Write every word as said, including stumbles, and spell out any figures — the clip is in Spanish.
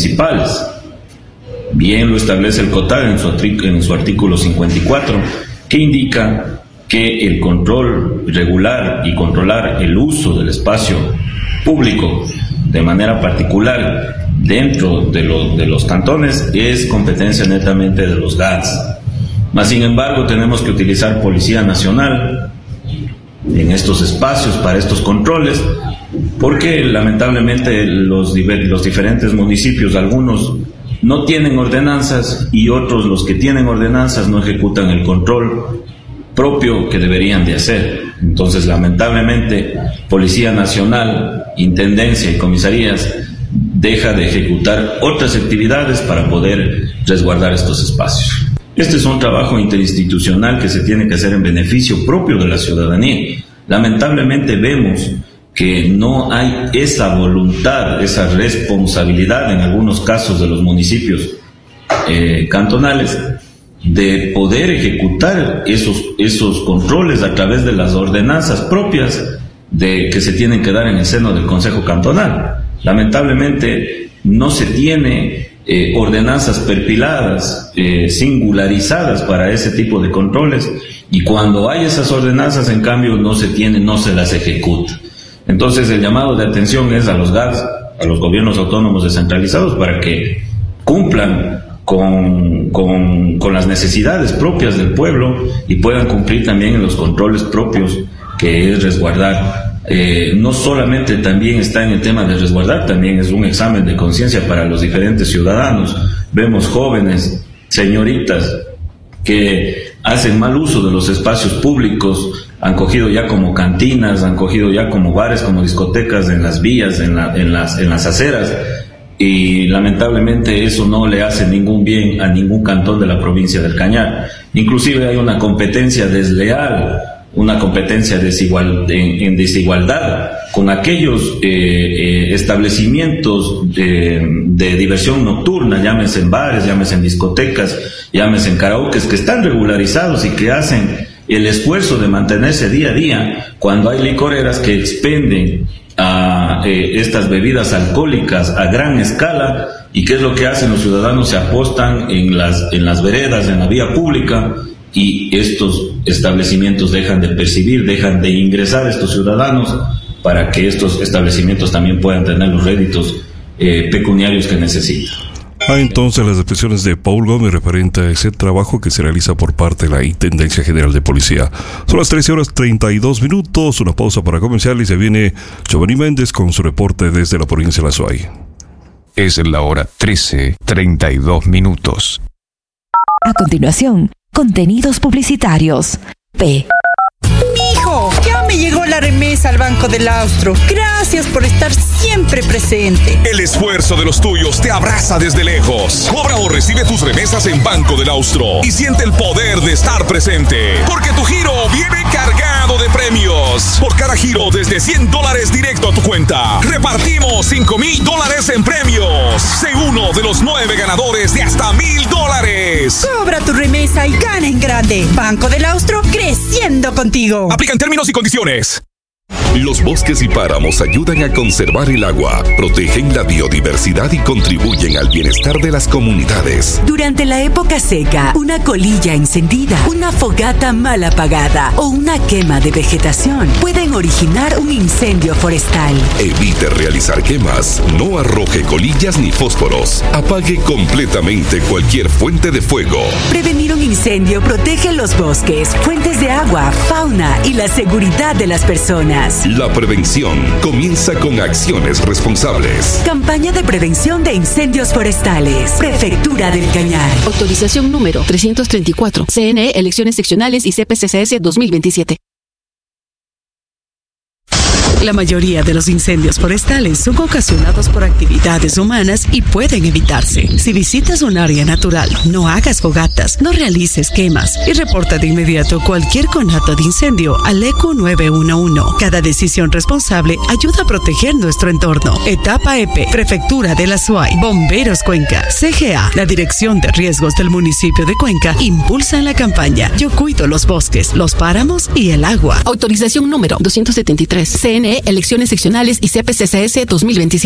municipales. Bien lo establece el COTAD en su, en su artículo cincuenta y cuatro, que indica que el control regular y controlar el uso del espacio público de manera particular dentro de, lo, de los cantones es competencia netamente de los G A Ts. Mas, sin embargo, tenemos que utilizar Policía Nacional en estos espacios para estos controles, porque lamentablemente los, los diferentes municipios, algunos no tienen ordenanzas y otros, los que tienen ordenanzas, no ejecutan el control propio que deberían de hacer. Entonces, lamentablemente, Policía Nacional, Intendencia y Comisarías deja de ejecutar otras actividades para poder resguardar estos espacios. Este es un trabajo interinstitucional que se tiene que hacer en beneficio propio de la ciudadanía. Lamentablemente vemos que no hay esa voluntad, esa responsabilidad en algunos casos de los municipios eh, cantonales de poder ejecutar esos, esos controles a través de las ordenanzas propias de, que se tienen que dar en el seno del Consejo Cantonal. Lamentablemente no se tiene eh, ordenanzas perfiladas, eh, singularizadas para ese tipo de controles, y cuando hay esas ordenanzas, en cambio, no se tiene, no se las ejecuta. Entonces, el llamado de atención es a los G A Ts, a los gobiernos autónomos descentralizados, para que cumplan con, con, con las necesidades propias del pueblo y puedan cumplir también en los controles propios, que es resguardar. Eh, no solamente también está en el tema de resguardar, también es un examen de conciencia para los diferentes ciudadanos. Vemos jóvenes, señoritas, que hacen mal uso de los espacios públicos, han cogido ya como cantinas, han cogido ya como bares, como discotecas en las vías, en, la, en, las, en las aceras, y lamentablemente eso no le hace ningún bien a ningún cantón de la provincia del Cañar. Inclusive hay una competencia desleal, una competencia desigual, en, en desigualdad con aquellos eh, eh, establecimientos de, de diversión nocturna, llámense en bares, llámense en discotecas, llámense en karaokes, que están regularizados y que hacen el esfuerzo de mantenerse día a día, cuando hay licoreras que expenden a eh, estas bebidas alcohólicas a gran escala. ¿Y qué es lo que hacen los ciudadanos? Se apostan en las, en las veredas, en la vía pública, y estos establecimientos dejan de percibir, dejan de ingresar a estos ciudadanos para que estos establecimientos también puedan tener los réditos eh, pecuniarios que necesitan. Ah, entonces las expresiones de Paul Gómez referente a ese trabajo que se realiza por parte de la Intendencia General de Policía. Son las trece horas treinta y dos minutos, una pausa para comercial y se viene Giovanni Méndez con su reporte desde la provincia de La Suay. Es la hora trece, treinta y dos minutos. A continuación, contenidos publicitarios. P. Mijo, ya me llegó la remesa al Banco del Austro. Gracias por estar siempre presente. El esfuerzo de los tuyos te abraza desde lejos. Cobra o recibe tus remesas en Banco del Austro y siente el poder de estar presente, porque tu giro viene cargado de premios. Por cada giro desde cien dólares directo a tu cuenta, repartimos cinco mil dólares en premios. Sé uno de los nueve ganadores de hasta mil dólares. Cobra tu remesa y gana en grande. Banco del Austro, creciendo contigo. Aplican términos y condiciones. Los bosques y páramos ayudan a conservar el agua, protegen la biodiversidad y contribuyen al bienestar de las comunidades. Durante la época seca, una colilla encendida, una fogata mal apagada o una quema de vegetación pueden originar un incendio forestal. Evite realizar quemas, no arroje colillas ni fósforos, apague completamente cualquier fuente de fuego. Prevenir un incendio protege los bosques, fuentes de agua, fauna y la seguridad de las personas. La prevención comienza con acciones responsables. Campaña de prevención de incendios forestales. Prefectura del Cañar. Autorización número trescientos treinta y cuatro. C N E, Elecciones Seccionales y C P C C S dos mil veintisiete. La mayoría de los incendios forestales son ocasionados por actividades humanas y pueden evitarse. Si visitas un área natural, no hagas fogatas, no realices quemas y reporta de inmediato cualquier conato de incendio al E Q nueve uno uno. Cada decisión responsable ayuda a proteger nuestro entorno. Etapa E P, Prefectura de La Suay, Bomberos Cuenca, C G A, la Dirección de Riesgos del municipio de Cuenca, impulsan la campaña Yo cuido los bosques, los páramos y el agua. Autorización número doscientos setenta y tres. C N E, Elecciones Seccionales y C P C C S dos mil veintisiete.